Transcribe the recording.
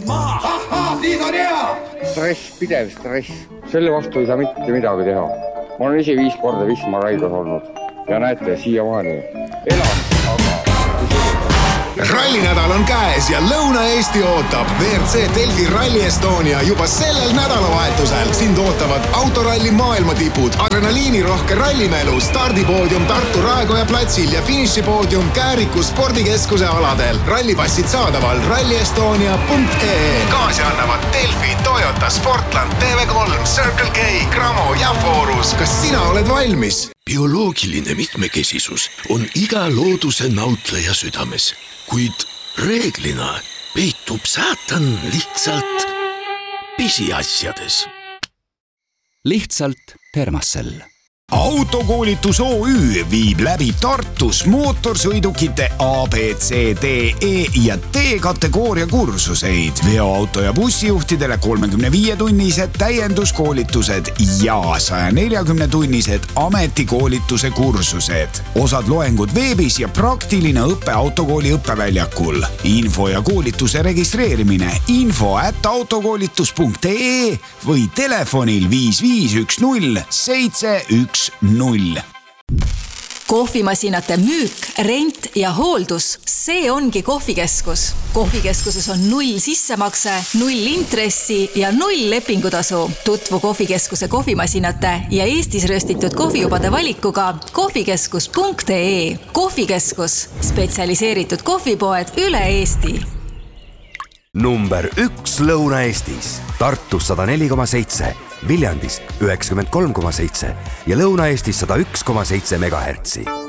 jalid maha. Ahhaa, siis on hea! Stress, pidev stress. Selle vastu ei saa mitte midagi teha. Ma olen ise 5 korda Wismar Raidos olnud ja näete, siiamaani elan, aga... Rallinädal on käes ja Lõuna-Eesti ootab. WRC Delfi Rally Estonia juba sellel nädalavahetusel. Sind ootavad autoralli maailmatipud, adrenaliinirohke rallimelu, stardipoodium Tartu Raekoja platsil ja finišipoodium Kääriku spordikeskuse aladel. Rallipassid saadaval rallyestonia.ee. Kaasi annavad Delfi, Toyota, Sportland, TV3, Circle K, Gramo ja Forus. Kas sina oled valmis? Bioloogiline mitmekesisus on iga looduse nautleja südames, kuid reeglina peitub saatan lihtsalt pisiasjades. Lihtsalt Termacell. Autokoolitus OÜ viib läbi Tartus mootorsõidukite A, B, C, D, E ja D kategooria kursuseid. Veoauto ja bussijuhtidele 35-tunnised täienduskoolitused ja 140-tunnised ametikoolituse kursused. Osad loengud veebis ja praktiline õppe autokooli õppeväljakul. Info ja koolituse registreerimine info@autokoolitus.ee või telefonil 5510 710. Kohvimasinate müük, rent ja hooldus, see ongi kohvikeskus. Kohvikeskuses on 0 sissemakse, 0 intressi ja 0 lepingutasu. Tutvu kohvikeskuse kohvimasinate ja Eestis röstitud kohvijubade valikuga kohvikeskus.ee. Kohvikeskus, spetsialiseeritud kohvipoed üle Eesti. Number 1 Lõuna-Eestis, Tartus 104,7, Viljandis 93,7 ja Lõuna-Eestis 101,7 MHz.